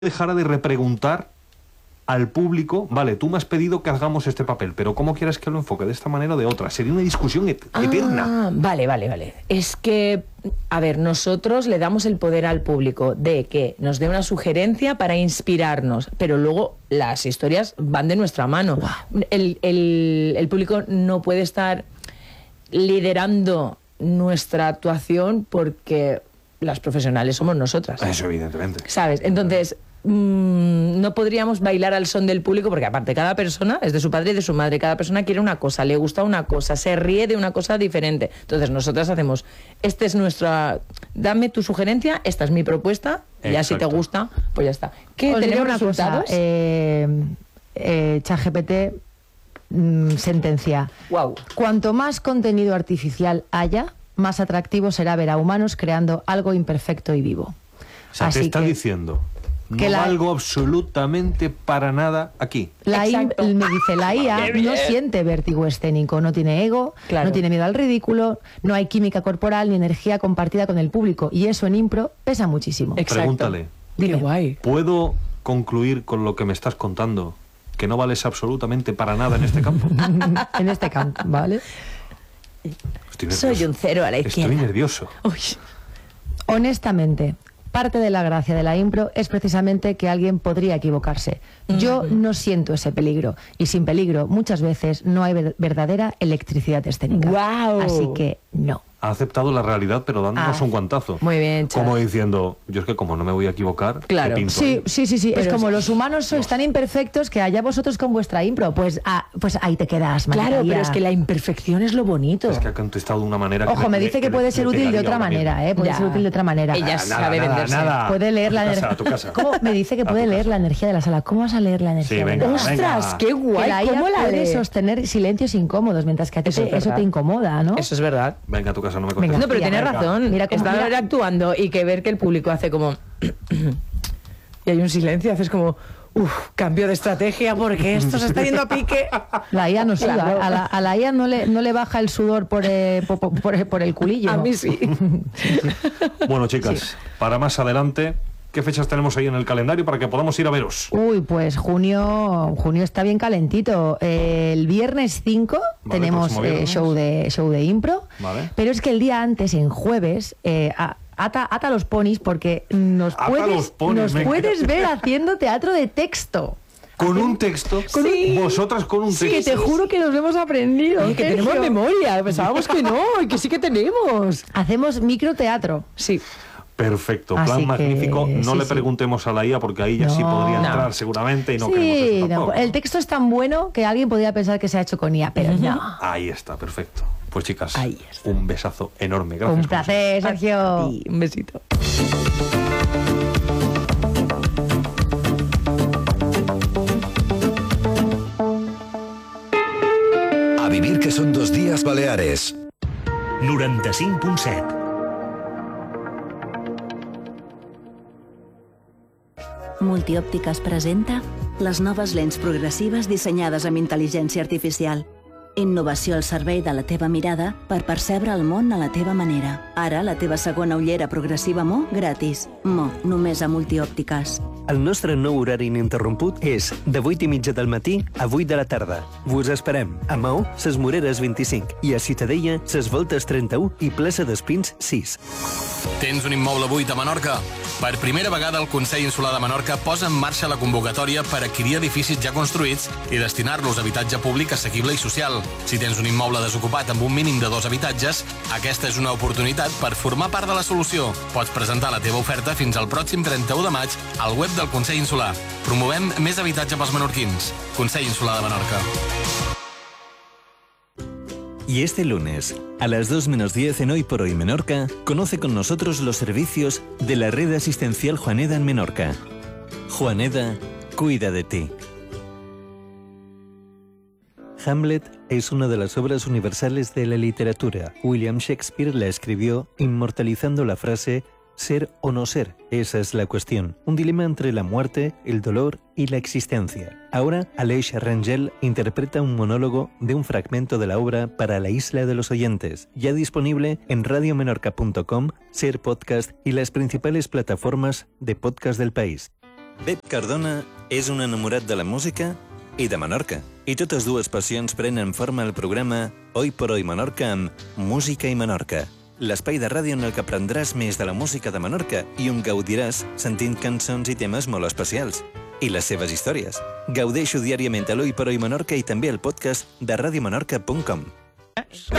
dejara de repreguntar al público, vale, tú me has pedido que hagamos este papel, pero ¿cómo quieres que lo enfoque? ¿De esta manera o de otra? Sería una discusión eterna. Vale. Es que, a ver, nosotros le damos el poder al público de que nos dé una sugerencia para inspirarnos, pero luego las historias van de nuestra mano. Wow. El público no puede estar liderando nuestra actuación porque las profesionales somos nosotras. Eso, evidentemente. ¿Sabes? Entonces, no podríamos bailar al son del público porque aparte cada persona es de su padre y de su madre, cada persona quiere una cosa, le gusta una cosa, se ríe de una cosa diferente. Entonces nosotras hacemos, dame tu sugerencia, esta es mi propuesta. Exacto. Y ya si te gusta, pues ya está. ¿Qué tenemos resultados? ChatGPT sentencia. Wow. Cuanto más contenido artificial haya, más atractivo será ver a humanos creando algo imperfecto y vivo. O sea, te está diciendo que no valgo absolutamente para nada aquí. Me dice, la IA no siente vértigo escénico, no tiene ego, no tiene miedo al ridículo, no hay química corporal ni energía compartida con el público. Y eso en impro pesa muchísimo. Exacto. Pregúntale. Dime. Qué guay. ¿Puedo concluir con lo que me estás contando que no vales absolutamente para nada en este campo? En este campo, ¿vale? Soy un cero a la izquierda. Estoy nervioso. Uy. Honestamente, parte de la gracia de la impro es precisamente que alguien podría equivocarse. Yo no siento ese peligro. Y sin peligro, muchas veces no hay verdadera electricidad escénica. ¡Wow! Así que no. Ha aceptado la realidad, pero dándonos un guantazo. Muy bien, chaval. Como diciendo, yo es que como no me voy a equivocar, claro. ¿qué pinto Sí. Pero es como los humanos sois tan imperfectos que allá vosotros con vuestra impro. Pues ahí te quedas, Claro, pero es que la imperfección es lo bonito. Es que ha contestado de una manera... Ojo, me dice que puede ser útil de otra manera, ¿eh? Puede ser útil de otra manera. Ella sabe venderse. Puede leer la energía. ¿Cómo? Me dice que puede leer la energía de la sala. ¿Cómo vas a leer la energía? Sí, venga, ¡Ostras, qué guay! Que la IA puede sostener silencios incómodos mientras que a ti eso te incomoda, ¿no? Eso es verdad. Venga a tu casa, no me contestes. No, pero tienes razón. Mira cómo está actuando y que ver que el público hace como... y hay un silencio, haces como... cambio de estrategia porque esto se está yendo a pique. La IA no suda. Claro. A la IA no le baja el sudor por el culillo. A mí sí. Bueno, chicas, para más adelante, ¿qué fechas tenemos ahí en el calendario para que podamos ir a veros? Uy, pues junio está bien calentito. El viernes 5 tenemos show de impro. Vale. Pero es que el día antes, en jueves, ata los ponis porque nos puedes ver haciendo teatro de texto. ¿Con un texto? Sí. ¿Vosotras con un texto? Sí, que te juro que nos lo hemos aprendido. Que tenemos memoria. Pensábamos que no, y que sí que tenemos. Hacemos microteatro. Sí. Perfecto, plan magnífico. No le preguntemos a la IA porque ahí ya sí podría entrar seguramente y no queremos eso tampoco. El texto es tan bueno que alguien podría pensar que se ha hecho con IA, pero no. Ahí está, perfecto. Pues chicas, un besazo enorme. Gracias. Un placer, Sergio. Un besito. A vivir que són 2 dies Baleares. 95.7. Multiòptiques presenta les noves lents progressives dissenyades amb intel·ligència artificial. Innovació al servei de la teva mirada per percebre el món a la teva manera. Ara, la teva segona ullera progressiva Mo gratis. Mo, només a Multiòptiques. El nostre nou horari ininterromput és de 8:30 del matí a 8 de la tarda. Vos esperem a Maó, Ses Moreres 25 i a Ciutadella, Ses Voltes 31 i Plaça d'Espins 6. Tens un immoble buit a Menorca? Per primera vegada el Consell Insular de Menorca posa en marxa la convocatòria per adquirir edificis ja construïts i destinar-los a habitatge públic assequible i social. Si tens un immoble desocupat amb un mínim de 2 habitatges, aquesta és una oportunitat per formar part de la solució. Pots presentar la teva oferta fins al pròxim 31 de maig al web del Consell Insular. Promovem més habitatge pels menorquins. Consell Insular de Menorca. Y este lunes, a las 2:10 en Hoy por Hoy Menorca, conoce con nosotros los servicios de la red asistencial Juaneda en Menorca. Juaneda cuida de ti. Hamlet es una de las obras universales de la literatura. William Shakespeare la escribió inmortalizando la frase «ser o no ser, esa es la cuestión». Un dilema entre la muerte, el dolor y la existencia. Ahora, Aleix Rangel interpreta un monólogo de un fragmento de la obra para la Isla de los Oyentes, ya disponible en radiomenorca.com, Ser Podcast y las principales plataformas de podcast del país. Pep Cardona és un enamorat de la música i de Menorca. I totes dues passions prenen forma al programa Hoy por Hoy Menorca amb Música i Menorca. L'espai de ràdio en el que aprendràs més de la música de Menorca i on gaudiràs sentint cançons i temes molt especials. I les seves històries. Gaudeixo diàriament a l'Hoy por Hoy Menorca i també al podcast de radiomenorca.com.